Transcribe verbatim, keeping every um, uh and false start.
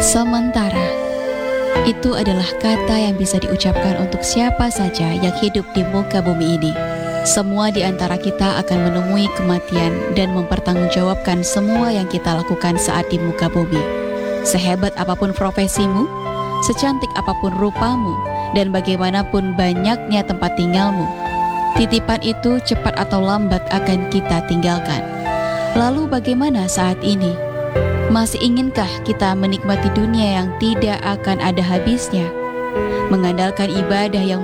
Sementara, itu adalah kata yang bisa diucapkan untuk siapa saja yang hidup di muka bumi ini. Semua di antara kita akan menemui kematian dan mempertanggungjawabkan semua yang kita lakukan saat di muka bumi. Sehebat apapun profesimu, secantik apapun rupamu, dan bagaimanapun banyaknya tempat tinggalmu, titipan itu cepat atau lambat akan kita tinggalkan. Lalu bagaimana saat ini? Masih inginkah kita menikmati dunia yang tidak akan ada habisnya? Mengandalkan ibadah yang